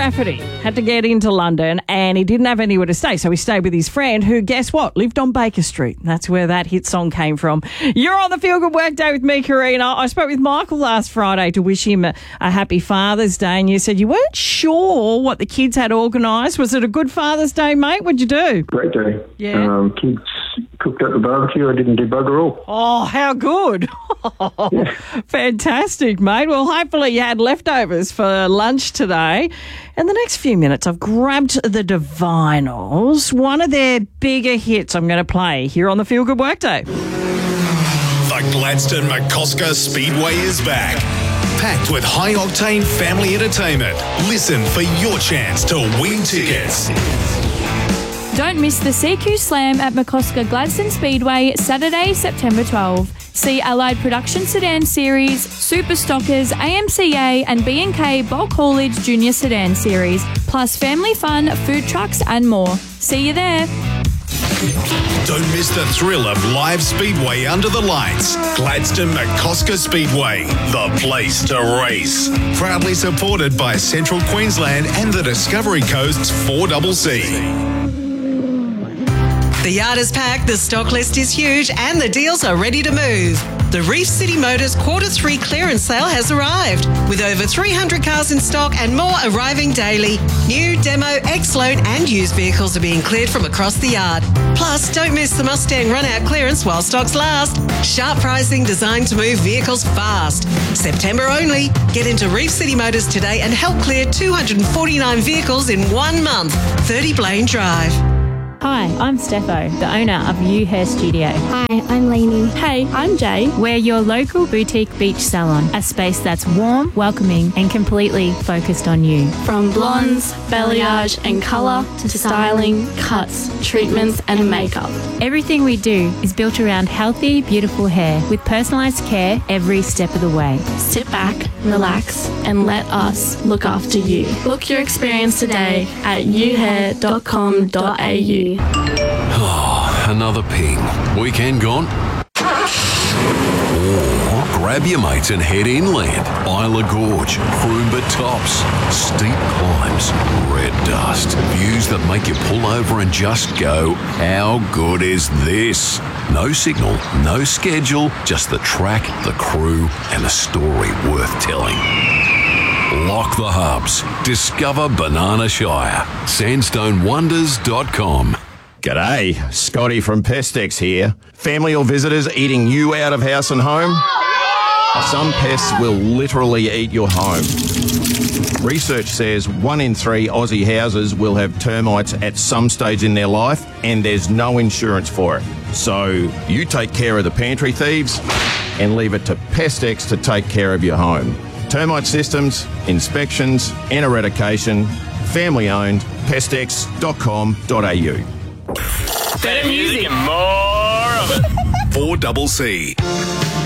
Rafferty had to get into London and he didn't have anywhere to stay, so he stayed with his friend who, guess what, lived on Baker Street. That's where that hit song came from. You're on the Feel Good Workday with me, Karina. I spoke with Michael last Friday to wish him a happy Father's Day, and you said you weren't sure what the kids had organised. Was it a good Father's Day, mate? What'd you do? Great day. Yeah. Kids cooked up the barbecue. I didn't do bugger all. Oh, how good. Yeah. Fantastic, mate. Well, hopefully you had leftovers for lunch today. In the next few minutes, I've grabbed the Divinals, one of their bigger hits I'm going to play here on the Feel Good Workday. The Gladstone McCosker Speedway is back. Packed with high-octane family entertainment. Listen for your chance to win tickets. Don't miss the CQ Slam at McCosker Gladstone Speedway, Saturday, September 12. See Allied Production Sedan Series, Super Stockers, AMCA and B&K Bulk Haulage Junior Sedan Series, plus family fun, food trucks and more. See you there. Don't miss the thrill of live Speedway under the lights. Gladstone McCosker Speedway, the place to race. Proudly supported by Central Queensland and the Discovery Coast's 4CC. The yard is packed, the stock list is huge, and the deals are ready to move. The Reef City Motors Q3 clearance sale has arrived, with over 300 cars in stock and more arriving daily. New, demo, ex-loan and used vehicles are being cleared from across the yard. Plus, don't miss the Mustang run-out clearance while stocks last. Sharp pricing designed to move vehicles fast. September only. Get into Reef City Motors today and help clear 249 vehicles in 1 month. 30 Blaine Drive. Hi, I'm Steffo, the owner of You Hair Studio. Hi, I'm Lainey. Hey, I'm Jay. We're your local boutique beach salon, a space that's warm, welcoming and completely focused on you. From blondes, balayage and colour to styling, cuts, treatments and makeup. Everything we do is built around healthy, beautiful hair with personalised care every step of the way. Sit back, relax and let us look after you. Book your experience today at youhair.com.au. Oh, another ping. Weekend gone? Or grab your mates and head inland. Isla Gorge, Croomba Tops, steep climbs, red dust, views that make you pull over and just go, how good is this? No signal, no schedule, just the track, the crew, and a story worth telling. Lock the hubs. Discover Banana Shire. SandstoneWonders.com. G'day, Scotty from Pestex here. Family or visitors eating you out of house and home? Some pests will literally eat your home. Research says 1 in 3 Aussie houses will have termites at some stage in their life, and there's no insurance for it. So you take care of the pantry thieves and leave it to Pestex to take care of your home. Termite systems, inspections and eradication. Family owned. Pestex.com.au. Better music and more of it. 4CC.